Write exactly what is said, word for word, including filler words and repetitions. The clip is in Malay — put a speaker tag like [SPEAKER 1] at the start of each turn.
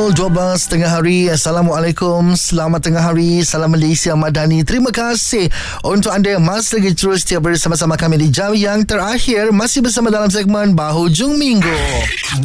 [SPEAKER 1] pukul dua belas tengah hari. Assalamualaikum, selamat tengah hari. Salam Malaysia Madani. Terima kasih untuk anda yang masih lagi terus setia bersama-sama kami di jam yang terakhir. Masih bersama dalam segmen Bahujung Minggu.